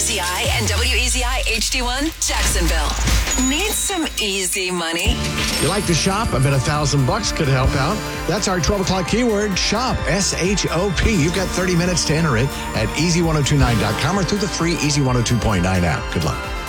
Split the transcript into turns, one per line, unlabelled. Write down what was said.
WEZI and WEZI HD1 Jacksonville. Need some easy money?
You like to shop? I bet $1,000 could help out. That's our 12 o'clock keyword, shop, S-H-O-P. You've got 30 minutes to enter it at easy1029.com or through the free Easy 102.9 app. Good luck.